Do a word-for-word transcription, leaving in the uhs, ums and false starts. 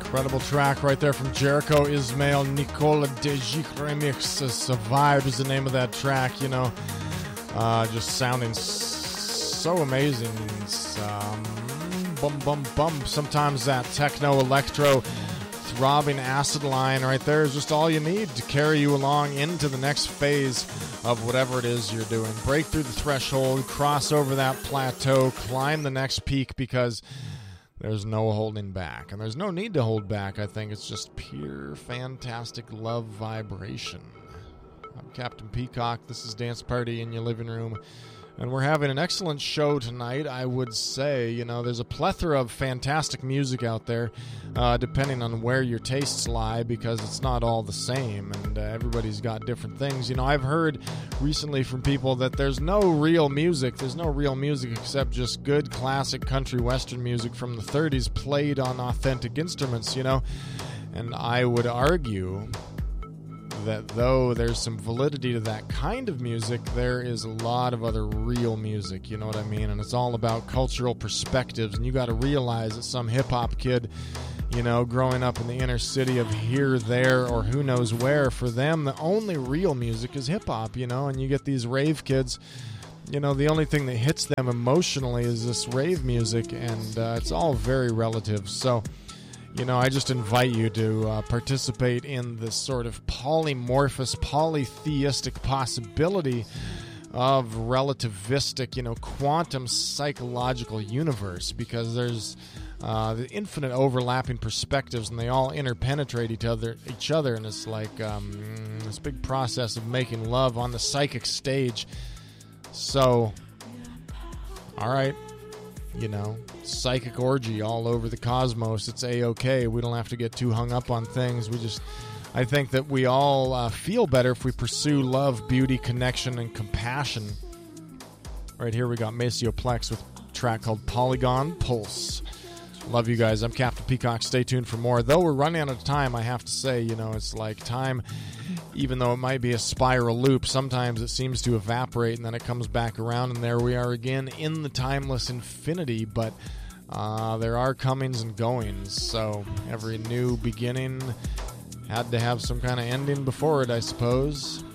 Incredible track right there from Jericho Ismail Nicola Dejic remix. Uh, Vibe is the name of that track, you know. Uh, just sounding so amazing. Um, bum, bum, bum. Sometimes that techno, electro, throbbing acid line right there is just all you need to carry you along into the next phase of whatever it is you're doing. Break through the threshold, cross over that plateau, climb the next peak, because there's no holding back. And there's no need to hold back. I think it's just pure, fantastic love vibration. I'm Captain Peacock. This is Dance Party in your living room. And we're having an excellent show tonight, I would say. You know, there's a plethora of fantastic music out there, uh, depending on where your tastes lie, because it's not all the same, and uh, everybody's got different things. You know, I've heard recently from people that there's no real music. There's no real music except just good classic country western music from the thirties played on authentic instruments, you know. And I would argue that though there's some validity to that kind of music, there is a lot of other real music, you know what I mean? And it's all about cultural perspectives, and you got to realize that some hip-hop kid, you know, growing up in the inner city of here, there, or who knows where, for them, the only real music is hip-hop, you know, and you get these rave kids, you know, the only thing that hits them emotionally is this rave music, and uh, it's all very relative. So, you know, I just invite you to uh, participate in this sort of polymorphous, polytheistic possibility of relativistic, you know, quantum psychological universe, because there's uh, the infinite overlapping perspectives, and they all interpenetrate each other, each other, and it's like um, this big process of making love on the psychic stage. So, all right. You know, psychic orgy all over the cosmos. It's A-okay. We don't have to get too hung up on things. We just, I think that we all uh, feel better if we pursue love, beauty, connection, and compassion. Right here we got Maceo Plex with a track called Polygon Pulse. Love you guys. I'm Captain Peacock. Stay tuned for more. Though we're running out of time, I have to say, you know, it's like time, even though it might be a spiral loop, sometimes it seems to evaporate and then it comes back around, and there we are again in the timeless infinity. But uh, there are comings and goings, so every new beginning had to have some kind of ending before it, I suppose.